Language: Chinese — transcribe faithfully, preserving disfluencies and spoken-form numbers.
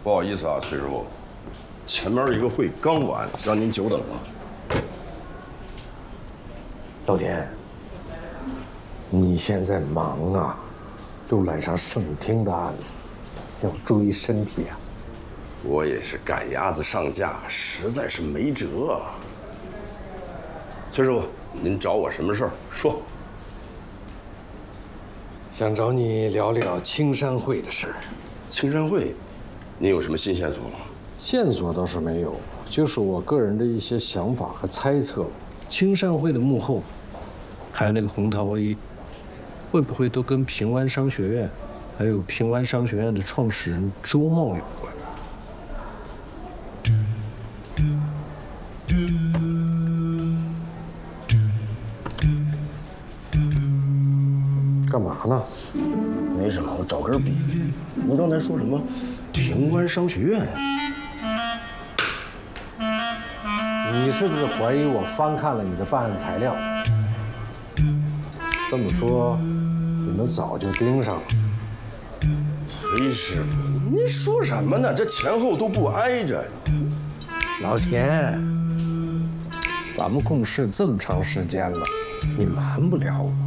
不好意思啊，崔师傅，前面一个会刚完，让您久等了。 老田，你现在忙啊，又揽上省厅的案子，要注意身体啊。 我也是赶鸭子上架，实在是没辙啊。崔师傅，您找我什么事儿？说。 想找你聊聊青山会的事。 青山会，您有什么新线索吗？ 线索倒是没有，就是我个人的一些想法和猜测。青山会的幕后，还有那个红桃 A， 会不会都跟平湾商学院，还有平湾商学院的创始人周茂有关？干嘛呢？ 没什么，我找根笔。您刚才说什么？平湾商学院？ 你是不是怀疑我翻看了你的办案材料？这么说，你们早就盯上了。 崔师傅，您说什么呢？这前后都不挨着。 老田，咱们共事这么长时间了，你瞒不了我。